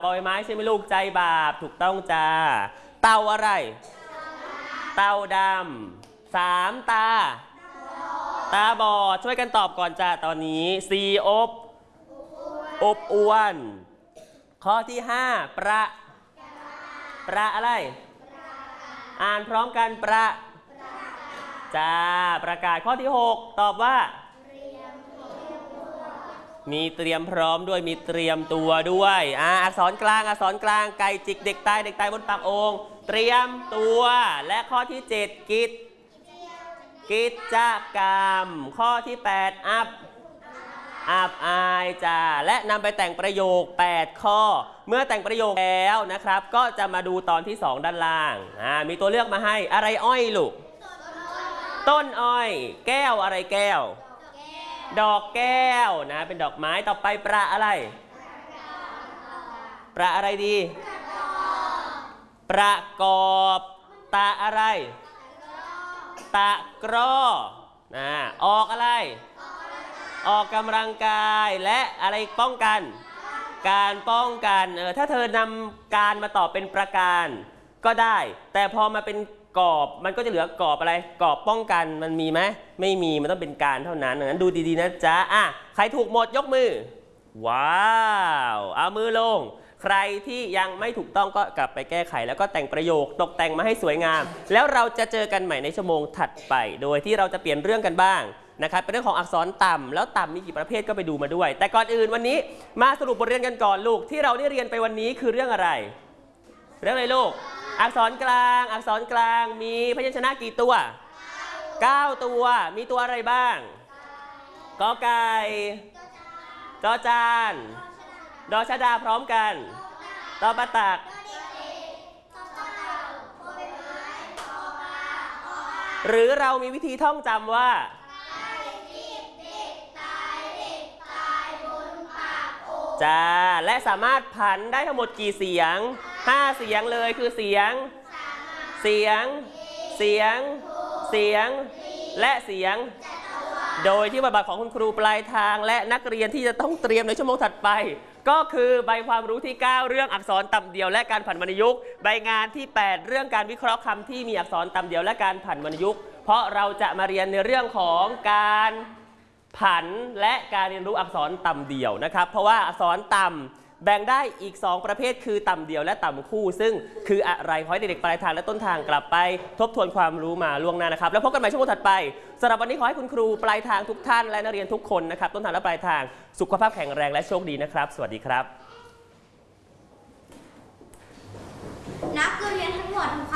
บอยไม้ใช่ไหมลูกใจบาปถูกต้องจ้าเต่าอะไรเต่าดำ3 ตาตาบอดช่วยกันตอบก่อนจ้าตอนนี้4อบอวนข้อที่5ประอะไรอ่านพร้อมกันประจ้าประกาศข้อที่6ตอบว่ามีเตรียมพร้อมด้วยมีเตรียมตัวด้วยอักษรกลางไก่จิกเด็กตายบนปากโอ่งเตรียมตัวและข้อที่7กิจกรรมข้อที่8อับอายจ้าและนำไปแต่งประโยค8ข้อเมื่อแต่งประโยคแล้วนะครับก็จะมาดูตอนที่2ด้านล่างมีตัวเลือกมาให้อะไรอ้อยลูกต้นอ้อยแก้วอะไรแก้วดอกแก้วนะเป็นดอกไม้ต่อไปประอะไรดีประกอบตะอะไรตะกร้อออกอะไรออกกำลังกายและอะไรป้องกันการป้องกันถ้าเธอนำการมาตอบเป็นประการก็ได้แต่พอมาเป็นกอบมันก็จะเหลือกอบอะไรกอบป้องกันมันมีไหมไม่มีมันต้องเป็นการเท่านั้นดังนั้นดูดีๆนะจ๊ะใครถูกหมดยกมือว้าวเอามือลงใครที่ยังไม่ถูกต้องก็กลับไปแก้ไขแล้วก็แต่งประโยคตกแต่งมาให้สวยงามแล้วเราจะเจอกันใหม่ในชั่วโมงถัดไปโดยที่เราจะเปลี่ยนเรื่องกันบ้างนะครับเป็นเรื่องของอักษรต่ำแล้วต่ำมีกี่ประเภทก็ไปดูมาด้วยแต่ก่อนอื่นวันนี้มาสรุปบทเรียนกันก่อนลูกที่เราได้เรียนไปวันนี้คือเรื่องอะไรลูกอักษรกลางมีพยัญชนะกี่ตัว9ตัวมีตัวอะไรบ้างกอไก่จอจานดอชดาพร้อมกันตอปตักหรือเรามีวิธีท่องจำว่าจ้าและสามารถผันได้ทั้งหมดกี่เสียง5เสียงเลยคือเสียงและเสียงโดยที่บทบาทของคุณครูปลายทางและนักเรียนที่จะต้องเตรียมในชั่วโมงถัดไปก็คือใบความรู้ที่9เรื่องอักษรต่ำเดี่ยวและการผันวรรณยุกต์ใบงานที่8เรื่องการวิเคราะห์คำที่มีอักษรต่ำเดี่ยวและการผันวรรณยุกต์เพราะเราจะมาเรียนในเรื่องของการผันและการเรียนรู้อักษรต่ำเดี่ยวนะครับเพราะว่าอักษรต่ำแบ่งได้อีก2ประเภทคือต่ำเดี่ยวและต่ำคู่ซึ่งคืออะไรขอให้เด็กๆปลายทางและต้นทางกลับไปทบทวนความรู้มาล่วงหน้านะครับแล้วพบกันใหม่ชั่วโมงถัดไปสำหรับวันนี้ขอให้คุณครูปลายทางทุกท่านและนักเรียนทุกคนนะครับต้นทางและปลายทางสุขภาพแข็งแรงและโชคดีนะครับสวัสดีครับนักเรียนทั้งหมด